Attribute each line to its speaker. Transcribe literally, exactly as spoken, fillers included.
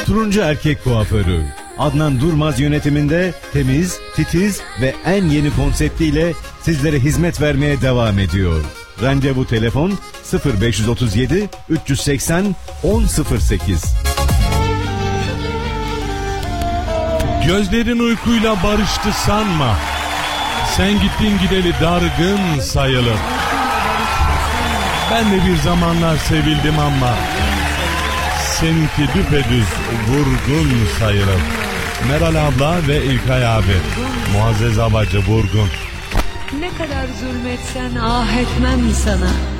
Speaker 1: Turuncu Erkek Kuaförü Adnan Durmaz yönetiminde temiz, titiz ve en yeni konseptiyle sizlere hizmet vermeye devam ediyor. Randevu telefon sıfır beş otuz yedi üç seksen on sıfır sekiz.
Speaker 2: Gözlerin uykuyla barıştı sanma. Sen gittin gideli dargın sayılır. Ben de bir zamanlar sevildim ama seninki düpedüz vurgun sayılır. Meral abla ve İlkay abi, Muazzez Abacı vurgun.
Speaker 3: Ne kadar zulmetsen ah etmem sana.